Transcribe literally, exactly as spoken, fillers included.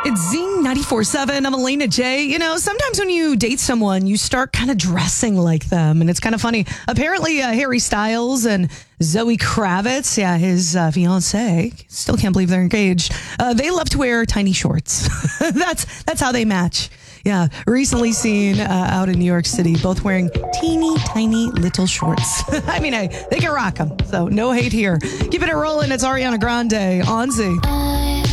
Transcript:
It's Zing ninety-four seven. I'm Elena J. You know, sometimes when you date someone, you start kind of dressing like them. And it's kind of funny. Apparently, uh, Harry Styles and Zoe Kravitz, yeah, his uh, fiance, still can't believe they're engaged. Uh, they love to wear tiny shorts. that's that's how they match. Yeah, recently seen uh, out in New York City, both wearing teeny tiny little shorts. I mean, hey, they can rock them. So no hate here. Keep it rolling. It's Ariana Grande on Z.